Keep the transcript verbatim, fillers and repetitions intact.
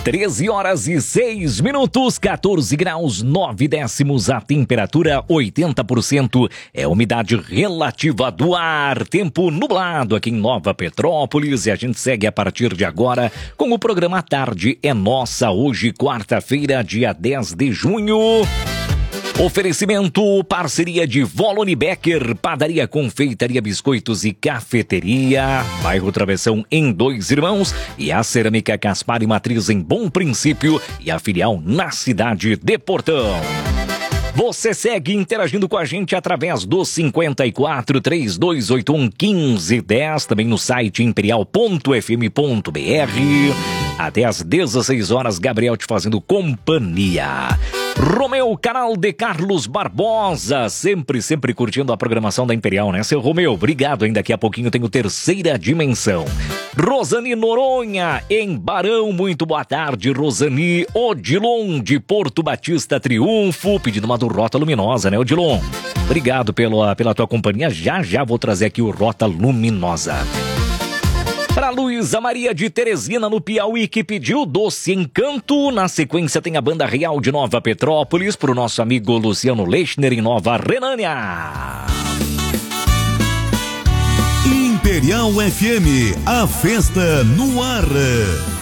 treze horas e seis minutos, quatorze graus, nove décimos a temperatura, oitenta por cento é a umidade relativa do ar. Tempo nublado aqui em Nova Petrópolis e a gente segue a partir de agora com o programa Tarde é Nossa. Hoje, quarta-feira, dia dez de junho. Oferecimento, parceria de Volone Becker, padaria, confeitaria, biscoitos e cafeteria, bairro Travessão em Dois Irmãos e a Cerâmica Caspar e Matriz em Bom Princípio e a filial na cidade de Portão. Você segue interagindo com a gente através do cinquenta e quatro, três dois oito um, quinze dez, também no site imperial ponto f m ponto b r. Até às dezesseis horas, Gabriel te fazendo companhia. Romeu, canal de Carlos Barbosa, sempre, sempre curtindo a programação da Imperial, né, seu Romeu? Obrigado, hein? Daqui a pouquinho tem o Terceira Dimensão. Rosani Noronha, em Barão, muito boa tarde, Rosani. Odilon, de Porto Batista, Triunfo, pedindo uma do Rota Luminosa, né, Odilon? Obrigado pela, pela tua companhia, já já vou trazer aqui o Rota Luminosa. Para Luísa Maria de Teresina, no Piauí, que pediu Doce Encanto. Na sequência tem a Banda Real de Nova Petrópolis, para o nosso amigo Luciano Lechner, em Nova Renânia. Imperial F M, a festa no ar.